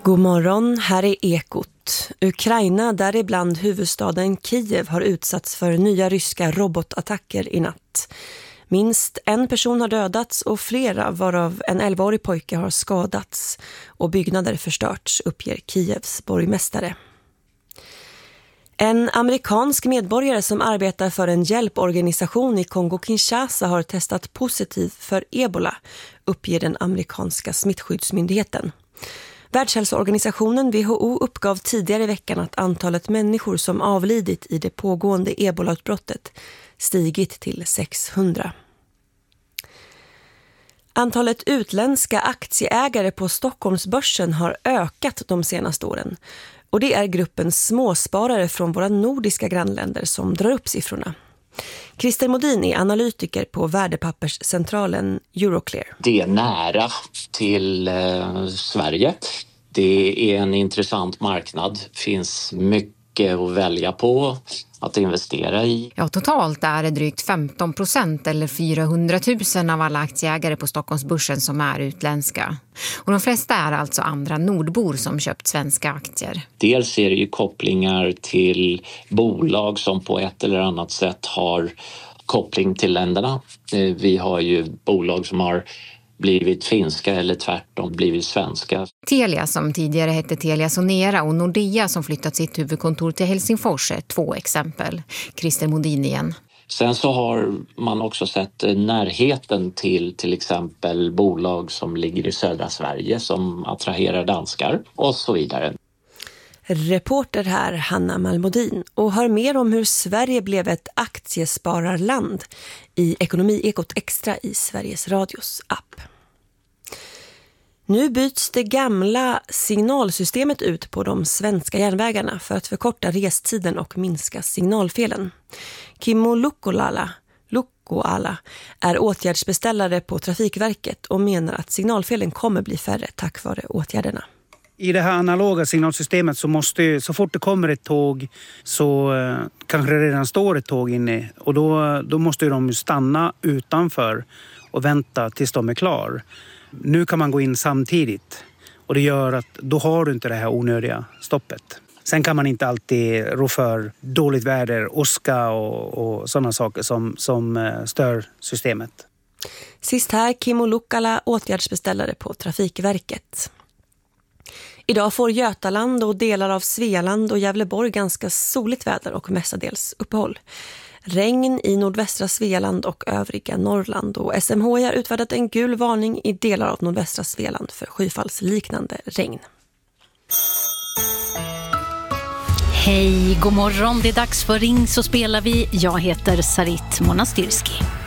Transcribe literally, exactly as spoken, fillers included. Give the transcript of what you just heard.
God morgon, här är Ekot. Ukraina, däribland huvudstaden Kiev, har utsatts för nya ryska robotattacker i natt. Minst en person har dödats och flera, varav en elvaårig pojke, har skadats och byggnader förstörts, uppger Kievs borgmästare. En amerikansk medborgare som arbetar för en hjälporganisation i Kongo-Kinshasa har testat positivt för ebola, uppger den amerikanska smittskyddsmyndigheten. Världshälsoorganisationen W H O uppgav tidigare i veckan att antalet människor som avlidit i det pågående ebolautbrottet stigit till sexhundra. Antalet utländska aktieägare på Stockholmsbörsen har ökat de senaste åren. Och det är gruppen småsparare från våra nordiska grannländer som drar upp siffrorna. Christer Modin är analytiker på värdepapperscentralen Euroclear. Det är nära till eh, Sverige. Det är en intressant marknad. Det finns mycket att välja på, att investera i. Ja, totalt är det drygt femton procent eller fyrahundratusen av alla aktieägare på Stockholmsbörsen som är utländska. Och de flesta är alltså andra nordbor som köpt svenska aktier. Dels är det ju kopplingar till bolag som på ett eller annat sätt har koppling till länderna. Vi har ju bolag som har blivit finska eller tvärtom blivit svenska. Telia, som tidigare hette Telia Sonera, och Nordea som flyttat sitt huvudkontor till Helsingfors är två exempel. Christer Modin igen. Sen så har man också sett närheten till till exempel bolag som ligger i södra Sverige som attraherar danskar och så vidare. Reporter här Hanna Malmodin, och hör mer om hur Sverige blev ett aktiespararland i Ekonomi-Ekot Extra i Sveriges Radios app. Nu byts det gamla signalsystemet ut på de svenska järnvägarna för att förkorta restiden och minska signalfelen. Kimmo Lukkolala, Lukkoala är åtgärdsbeställare på Trafikverket och menar att signalfelen kommer bli färre tack vare åtgärderna. I det här analoga signalsystemet så måste, så fort det kommer ett tåg så eh, kanske det redan står ett tåg inne. Och då, då måste de stanna utanför och vänta tills de är klar. Nu kan man gå in samtidigt och det gör att då har du inte det här onödiga stoppet. Sen kan man inte alltid rå för dåligt väder, åska och, och sådana saker som, som stör systemet. Sist här Kimmo Lukkala, åtgärdsbeställare på Trafikverket. Idag får Götaland och delar av Svealand och Gävleborg ganska soligt väder och mestadels uppehåll. Regn i nordvästra Svealand och övriga Norrland, och S M H I har utfärdat en gul varning i delar av nordvästra Svealand för skyfallsliknande regn. Hej, god morgon. Det är dags för Ring så spelar vi. Jag heter Sarit Monastirski.